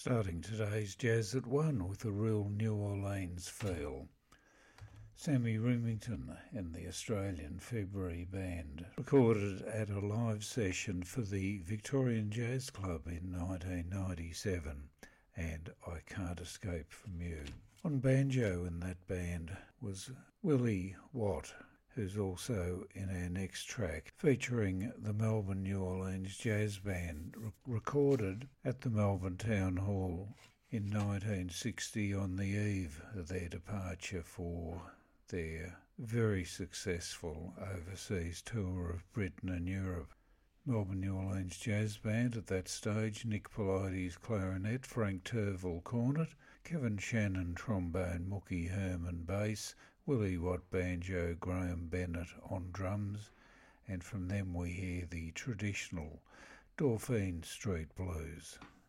Starting today's Jazz at One with a real New Orleans feel. Sammy Remington and the Australian February Band recorded at a live session for the Victorian Jazz Club in 1997, and I Can't Escape From You. On banjo in that band was Willie Watt, who's also in our next track, featuring the Melbourne New Orleans Jazz Band, recorded at the Melbourne Town Hall in 1960 on the eve of their departure for their very successful overseas tour of Britain and Europe. Melbourne New Orleans Jazz Band at that stage: Nick Polides clarinet, Frank Turville cornet, Kevin Shannon trombone, Mookie Herman bass, Willie Watt banjo, Graham Bennett on drums, and from them we hear the traditional Dauphine Street Blues.